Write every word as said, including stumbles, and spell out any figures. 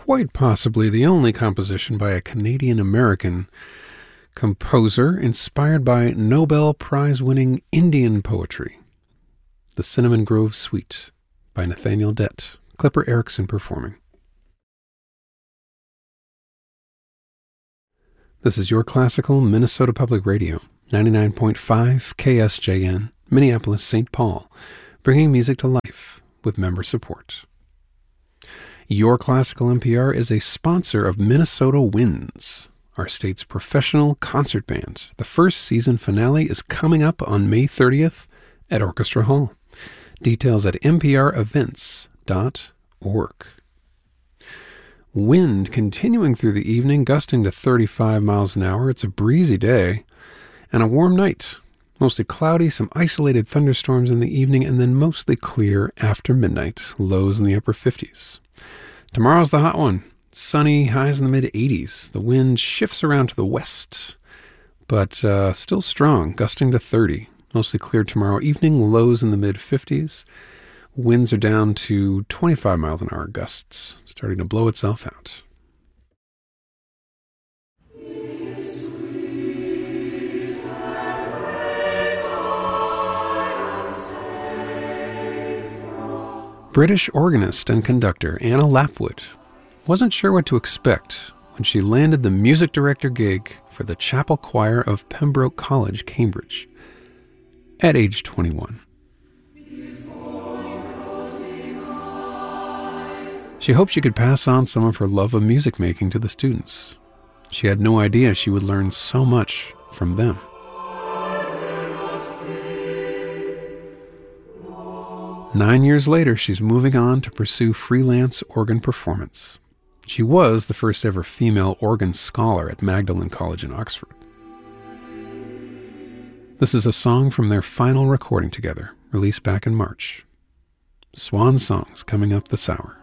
quite possibly the only composition by a Canadian-American composer inspired by Nobel Prize-winning Indian poetry. The Cinnamon Grove Suite by Nathaniel Dett, Clipper Erickson performing. This is Your Classical Minnesota Public Radio, ninety-nine point five K S J N, Minneapolis, Saint Paul, bringing music to life with member support. Your Classical N P R is a sponsor of Minnesota Winds, our state's professional concert band. The first season finale is coming up on May thirtieth at Orchestra Hall. Details at n p r events dot org. Wind continuing through the evening, gusting to thirty-five miles an hour. It's a breezy day and a warm night. Mostly cloudy, some isolated thunderstorms in the evening, and then mostly clear after midnight. Lows in the upper fifties. Tomorrow's the hot one. Sunny, highs in the mid-eighties. The wind shifts around to the west, but uh, still strong, gusting to thirty. Mostly clear tomorrow evening, lows in the mid-fifties. Winds are down to twenty-five miles an hour gusts, starting to blow itself out. British organist and conductor Anna Lapwood wasn't sure what to expect when she landed the music director gig for the chapel choir of Pembroke College, Cambridge, at age twenty-one. She hoped she could pass on some of her love of music making to the students. She had no idea she would learn so much from them. Nine years later, she's moving on to pursue freelance organ performance. She was the first ever female organ scholar at Magdalen College in Oxford. This is a song from their final recording together, released back in March. Swan Songs coming up this hour.